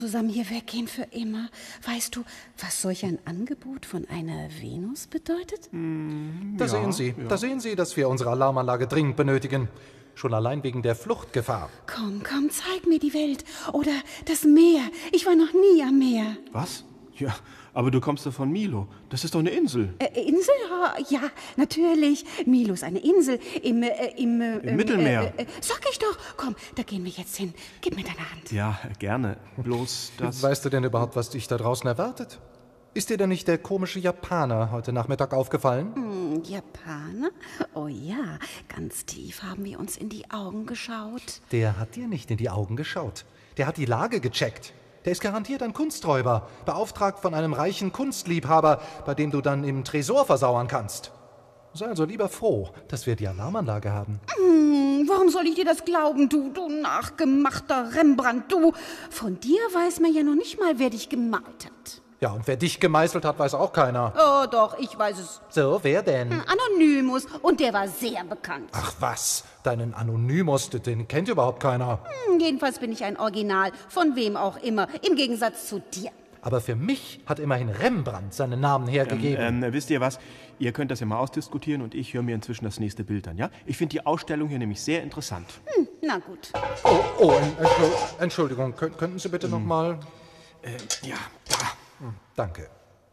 Zusammen hier weggehen für immer. Weißt du, was solch ein Angebot von einer Venus bedeutet? Da sehen Sie, dass wir unsere Alarmanlage dringend benötigen. Schon allein wegen der Fluchtgefahr. Komm, zeig mir die Welt. Oder das Meer. Ich war noch nie am Meer. Was? Ja, aber du kommst doch von Milo. Das ist doch eine Insel. Insel? Ja, natürlich. Milo ist eine Insel im Mittelmeer. Sag ich doch. Komm, da gehen wir jetzt hin. Gib mir deine Hand. Ja, gerne. Bloß das... Weißt du denn überhaupt, was dich da draußen erwartet? Ist dir denn nicht der komische Japaner heute Nachmittag aufgefallen? Japaner? Oh ja, ganz tief haben wir uns in die Augen geschaut. Der hat dir nicht in die Augen geschaut. Der hat die Lage gecheckt. Der ist garantiert ein Kunsträuber, beauftragt von einem reichen Kunstliebhaber, bei dem du dann im Tresor versauern kannst. Sei also lieber froh, dass wir die Alarmanlage haben. Warum soll ich dir das glauben, du nachgemachter Rembrandt, du? Von dir weiß man ja noch nicht mal, wer dich gemalt hat. Ja, und wer dich gemeißelt hat, weiß auch keiner. Oh doch, ich weiß es. So, wer denn? Anonymous. Und der war sehr bekannt. Ach was, deinen Anonymous, den kennt überhaupt keiner. Jedenfalls bin ich ein Original, von wem auch immer, im Gegensatz zu dir. Aber für mich hat immerhin Rembrandt seinen Namen hergegeben. Wisst ihr was? Ihr könnt das ja mal ausdiskutieren und ich höre mir inzwischen das nächste Bild an, ja? Ich finde die Ausstellung hier nämlich sehr interessant. Na gut. Entschuldigung, könnten Sie bitte noch mal... Ja, da. Danke.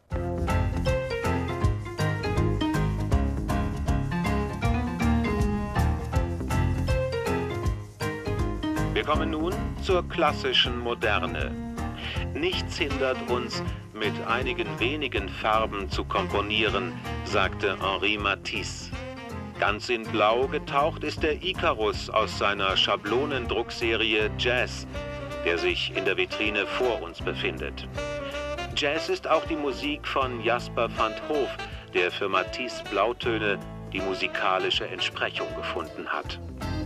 Wir kommen nun zur klassischen Moderne. Nichts hindert uns, mit einigen wenigen Farben zu komponieren, sagte Henri Matisse. Ganz in Blau getaucht ist der Icarus aus seiner Schablonendruckserie Jazz, der sich in der Vitrine vor uns befindet. Jazz ist auch die Musik von Jasper van 't Hof, der für Matisse' Blautöne die musikalische Entsprechung gefunden hat.